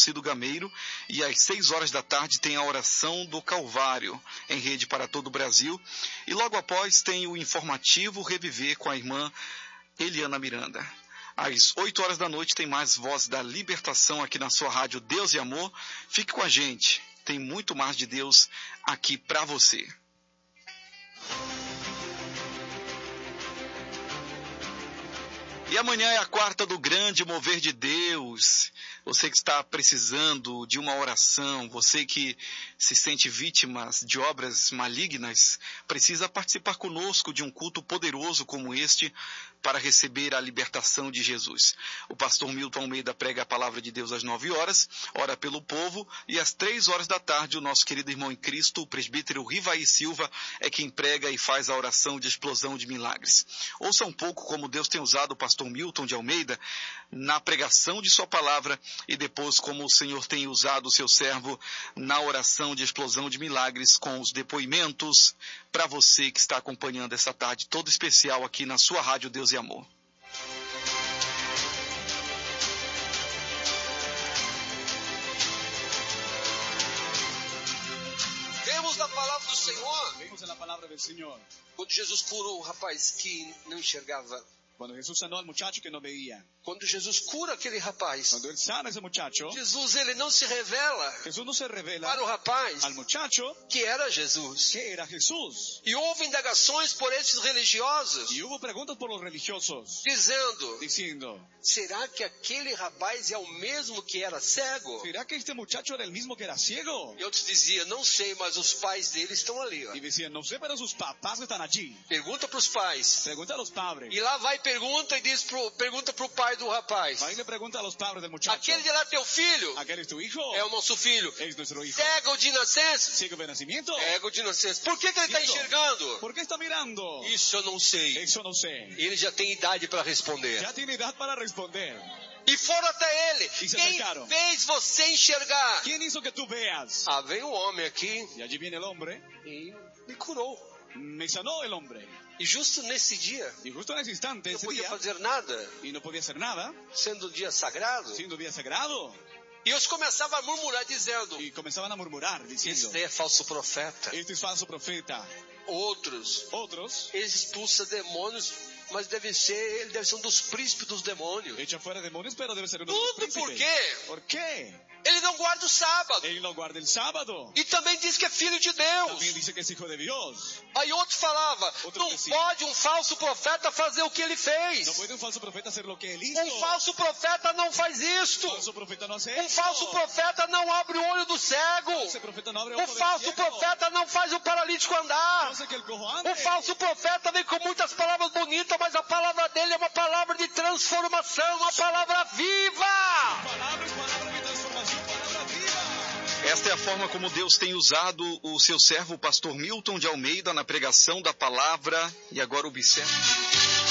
Cido Gameiro, e às 6 horas da tarde tem a oração do Calvário, em rede para todo o Brasil. E logo após tem o informativo Reviver com a irmã Eliana Miranda. Às 8 horas da noite tem mais Voz da Libertação aqui na sua rádio Deus e Amor. Fique com a gente, tem muito mais de Deus aqui para você. E amanhã é a quarta do grande mover de Deus. Você que está precisando de uma oração, você que se sente vítima de obras malignas, precisa participar conosco de um culto poderoso como este para receber a libertação de Jesus. O pastor Milton Almeida prega a palavra de Deus às 9 horas, ora pelo povo, e às 3 horas da tarde o nosso querido irmão em Cristo, o presbítero Rivaí Silva, é quem prega e faz a oração de explosão de milagres. Ouça um pouco como Deus tem usado o pastor Milton de Almeida na pregação de sua palavra e depois como o Senhor tem usado o seu servo na oração de explosão de milagres com os depoimentos para você que está acompanhando essa tarde toda especial aqui na sua rádio Deus e Amor. Vemos na palavra do Senhor. Vemos na palavra do Senhor. Quando Jesus curou o rapaz que não enxergava. Quando Jesús sanó al muchacho que no veía. Quando Jesus cura aquele rapaz. Quando él sana ese muchacho. Jesus, ele não se revela. Jesús no se revela para o rapaz. Al muchacho. Que era Jesus. Que era Jesús. E houve indagações por esses religiosos. Y hubo preguntas por los religiosos. Diciendo. Será que aquele rapaz é o mesmo que era cego? Será que este muchacho era el mismo que era ciego? E outros diziam, não sei, mas os pais dele estão ali. Ó. Y decían, no sé, pero sus papás están allí. Pergunta para os pais. Pregunta a los padres. E lá vai pergunta e pergunta para o pai do rapaz. Vai e le pergunta a los padres del muchacho. Aquele de lá é teu filho? Aquele é tu hijo? É o nosso filho. Es nuestro hijo. Cego de nascença? Ciego de nacimiento? Cego de nascença. Por que ele está enxergando? Por que está mirando? Isso eu não sei. Isso eu não sei. Ele já tem idade para responder. Já tem idade para responder. E foram até ele. Quem fez você enxergar? Quem hizo que tu veas? Ah, vem um homem aqui. E allí viene el hombre. E me curou. Me sanó el hombre. E justo nesse dia, y justo nesse instante, não podia fazer nada. E não podia fazer nada. Sendo um dia sagrado. Sendo um dia sagrado. E eles começavam a murmurar dizendo. E começavam a murmurar dizendo. Este é falso profeta. Este é falso profeta. Outros. Eles expulsam demônios. Mas ele deve ser um dos príncipes dos demônios. Echa fora demônios, pero deve ser um dos príncipes. Por quê? Por quê? Ele não guarda o sábado. Ele não guarda o sábado. E também diz que é filho de Deus. Também diz que é filho de Deus. Aí outro falava, não pode um falso profeta fazer o que ele fez. Não pode um falso profeta fazer o que ele hizo. Um falso profeta não faz isto. Falso profeta não um falso profeta não abre o olho do cego. Um falso profeta não faz o paralítico andar. Um falso profeta vem com muitas palavras bonitas, mas a palavra dele é uma palavra de transformação, uma palavra viva. Palavras de transformação, palavra viva. Esta é a forma como Deus tem usado o seu servo, o pastor Milton de Almeida, na pregação da palavra. E agora observe.